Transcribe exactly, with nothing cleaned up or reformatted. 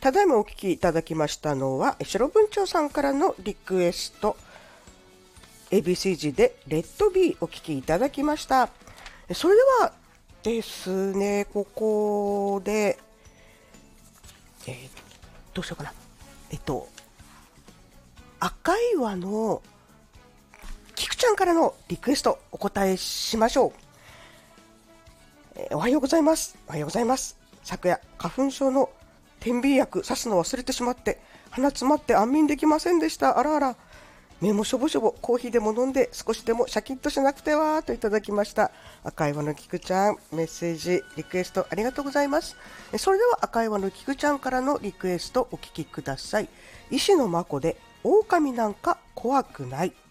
ただいまお聞きいただきましたのは、白文鳥さんからのリクエスト、エービーシージー でレッドビーお聞きいただきました。それではですね、ここで、えー、どうしようかな。えっと、赤い輪の菊ちゃんからのリクエストお答えしましょう。えー、おはようございます。おはようございます。昨夜、花粉症の点鼻薬刺すの忘れてしまって、鼻詰まって安眠できませんでした。あらあら。目もしょぼしょぼ、コーヒーでも飲んで少しでもシャキッとしなくてはといただきました。赤い輪の菊ちゃん、メッセージ、リクエストありがとうございます。それでは赤い輪の菊ちゃんからのリクエストお聞きください。石野真子で、狼なんか怖くない。